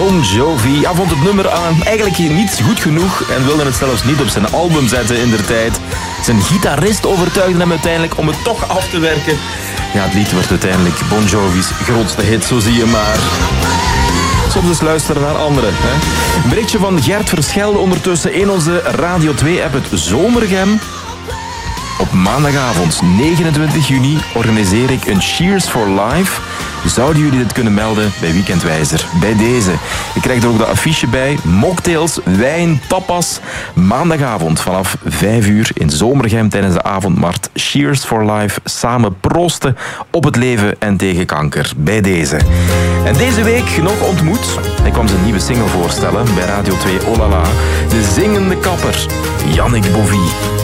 Bon Jovi. Hij vond het nummer eigenlijk niet goed genoeg en wilde het zelfs niet op zijn album zetten indertijd. Zijn gitarist overtuigde hem uiteindelijk om het toch af te werken. Ja, het lied werd uiteindelijk Bon Jovi's grootste hit, zo zie je maar. Soms eens luisteren naar anderen. Hè? Een berichtje van Gert Verschelde ondertussen in onze Radio 2-app, het Zomergem. Op maandagavond 29 juni organiseer ik een Cheers for Life. Zouden jullie dit kunnen melden bij Weekendwijzer? Bij deze. Je krijgt er ook de affiche bij. Mocktails, wijn, tapas. Maandagavond vanaf 5 uur in Zomergem tijdens de avondmarkt. Cheers for Life. Samen proosten op het leven en tegen kanker. Bij deze. En deze week nog ontmoet. Hij kwam zijn nieuwe single voorstellen bij Radio 2 Olala. De zingende kapper, Yannick Bovie.